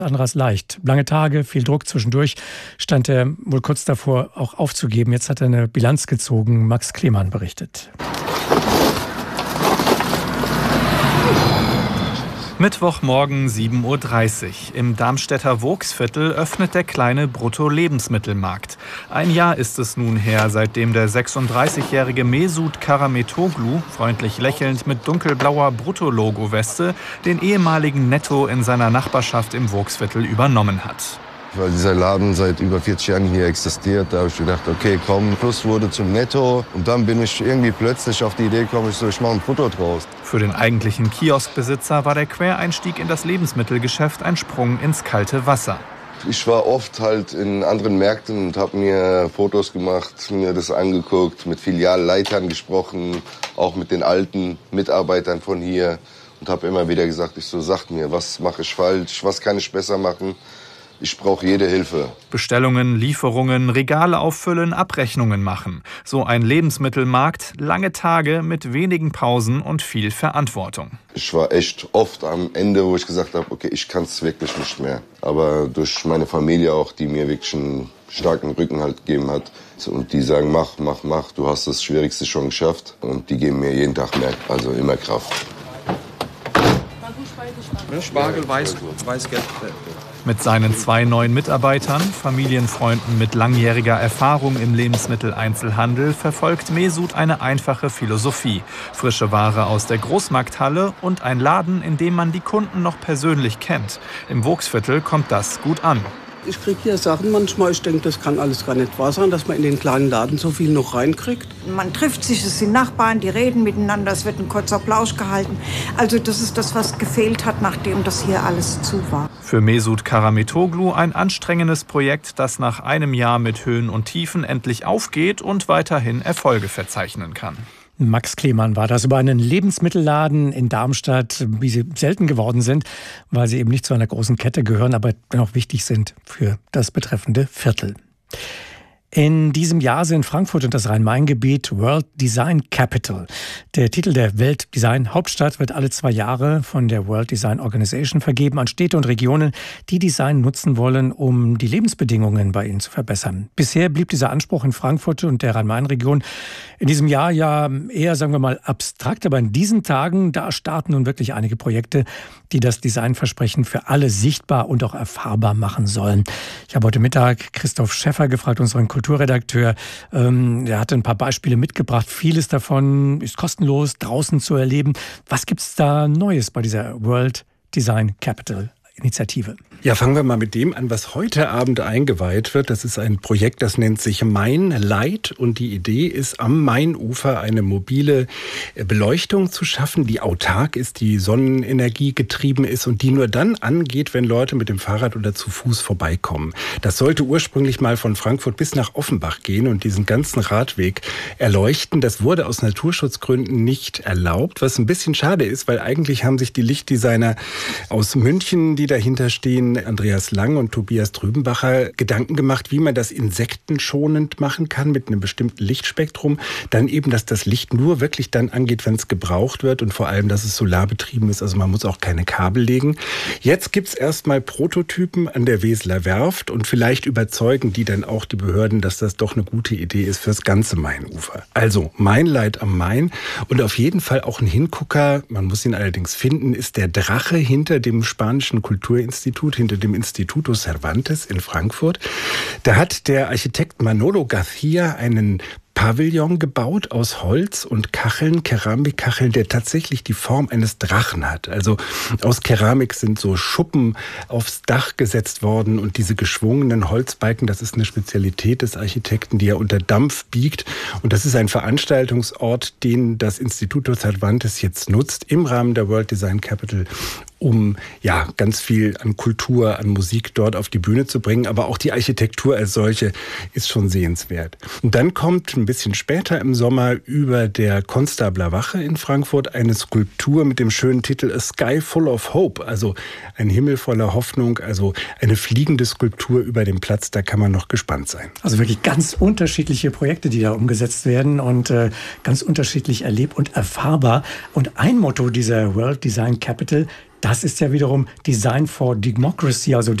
Andere als leicht. Lange Tage, viel Druck zwischendurch, stand er wohl kurz davor, auch aufzugeben. Jetzt hat er eine Bilanz gezogen. Max Klemann berichtet. Mittwochmorgen 7:30 Uhr. Im Darmstädter Vogtsviertel öffnet der kleine Brutto-Lebensmittelmarkt. Ein Jahr ist es nun her, seitdem der 36-jährige Mesut Karametoglu, freundlich lächelnd mit dunkelblauer Brutto-Logo-Weste, den ehemaligen Netto in seiner Nachbarschaft im Vogtsviertel übernommen hat. Weil dieser Laden seit über 40 Jahren hier existiert, da habe ich gedacht, okay, komm, Plus wurde zum Netto. Und dann bin ich irgendwie plötzlich auf die Idee gekommen, ich mache ein Foto draus. Für den eigentlichen Kioskbesitzer war der Quereinstieg in das Lebensmittelgeschäft ein Sprung ins kalte Wasser. Ich war oft halt in anderen Märkten und habe mir Fotos gemacht, mir das angeguckt, mit Filialleitern gesprochen, auch mit den alten Mitarbeitern von hier. Und habe immer wieder gesagt, sagt mir, was mache ich falsch, was kann ich besser machen. Ich brauche jede Hilfe. Bestellungen, Lieferungen, Regale auffüllen, Abrechnungen machen. So ein Lebensmittelmarkt, lange Tage mit wenigen Pausen und viel Verantwortung. Ich war echt oft am Ende, wo ich gesagt habe, okay, ich kann es wirklich nicht mehr. Aber durch meine Familie auch, die mir wirklich einen starken Rücken halt gegeben hat. Und die sagen, mach, du hast das Schwierigste schon geschafft. Und die geben mir jeden Tag mehr, also immer Kraft. Spargel, Weißgelb. Mit seinen 2 neuen Mitarbeitern, Familienfreunden mit langjähriger Erfahrung im Lebensmitteleinzelhandel, verfolgt Mesut eine einfache Philosophie. Frische Ware aus der Großmarkthalle und ein Laden, in dem man die Kunden noch persönlich kennt. Im Vogtsviertel kommt das gut an. Ich kriege hier Sachen manchmal, ich denke, das kann alles gar nicht wahr sein, dass man in den kleinen Laden so viel noch reinkriegt. Man trifft sich, es sind Nachbarn, die reden miteinander, es wird ein kurzer Plausch gehalten. Also das ist das, was gefehlt hat, nachdem das hier alles zu war. Für Mesut Karametoglu ein anstrengendes Projekt, das nach einem Jahr mit Höhen und Tiefen endlich aufgeht und weiterhin Erfolge verzeichnen kann. Max Klemann war das über einen Lebensmittelladen in Darmstadt, wie sie selten geworden sind, weil sie eben nicht zu einer großen Kette gehören, aber dennoch wichtig sind für das betreffende Viertel. In diesem Jahr sind Frankfurt und das Rhein-Main-Gebiet World Design Capital. Der Titel der Weltdesign-Hauptstadt wird alle 2 Jahre von der World Design Organization vergeben an Städte und Regionen, die Design nutzen wollen, um die Lebensbedingungen bei ihnen zu verbessern. Bisher blieb dieser Anspruch in Frankfurt und der Rhein-Main-Region in diesem Jahr ja eher, sagen wir mal, abstrakt. Aber in diesen Tagen, da starten nun wirklich einige Projekte, die das Designversprechen für alle sichtbar und auch erfahrbar machen sollen. Ich habe heute Mittag Christoph Schäffer gefragt, unseren Kulturredakteur. Er hatte ein paar Beispiele mitgebracht. Vieles davon ist kostenlos draußen zu erleben. Was gibt es da Neues bei dieser World Design Capital Initiative? Ja, fangen wir mal mit dem an, was heute Abend eingeweiht wird. Das ist ein Projekt, das nennt sich Main Light. Und die Idee ist, am Mainufer eine mobile Beleuchtung zu schaffen, die autark ist, die Sonnenenergie getrieben ist und die nur dann angeht, wenn Leute mit dem Fahrrad oder zu Fuß vorbeikommen. Das sollte ursprünglich mal von Frankfurt bis nach Offenbach gehen und diesen ganzen Radweg erleuchten. Das wurde aus Naturschutzgründen nicht erlaubt, was ein bisschen schade ist, weil eigentlich haben sich die Lichtdesigner aus München, die dahinter stehen, Andreas Lang und Tobias Trübenbacher, Gedanken gemacht, wie man das insektenschonend machen kann mit einem bestimmten Lichtspektrum. Dann eben, dass das Licht nur wirklich dann angeht, wenn es gebraucht wird und vor allem, dass es solarbetrieben ist. Also man muss auch keine Kabel legen. Jetzt gibt es erstmal Prototypen an der Weseler Werft und vielleicht überzeugen die dann auch die Behörden, dass das doch eine gute Idee ist fürs ganze Mainufer. Also Mainlight am Main und auf jeden Fall auch ein Hingucker, man muss ihn allerdings finden, ist der Drache hinter dem Spanischen Kulturinstitut, hinter dem Instituto Cervantes in Frankfurt. Da hat der Architekt Manolo García einen Pavillon gebaut aus Holz und Kacheln, Keramikkacheln, der tatsächlich die Form eines Drachen hat. Also aus Keramik sind so Schuppen aufs Dach gesetzt worden und diese geschwungenen Holzbalken, das ist eine Spezialität des Architekten, die er unter Dampf biegt. Und das ist ein Veranstaltungsort, den das Instituto Cervantes jetzt nutzt im Rahmen der World Design Capital, um ja ganz viel an Kultur, an Musik dort auf die Bühne zu bringen. Aber auch die Architektur als solche ist schon sehenswert. Und dann kommt ein bisschen später im Sommer über der Konstabler Wache in Frankfurt eine Skulptur mit dem schönen Titel A Sky Full of Hope, also ein Himmel voller Hoffnung, also eine fliegende Skulptur über dem Platz, da kann man noch gespannt sein. Also wirklich ganz unterschiedliche Projekte, die da umgesetzt werden und ganz unterschiedlich erlebt und erfahrbar. Und ein Motto dieser World Design Capital: Das ist ja wiederum Design for Democracy, also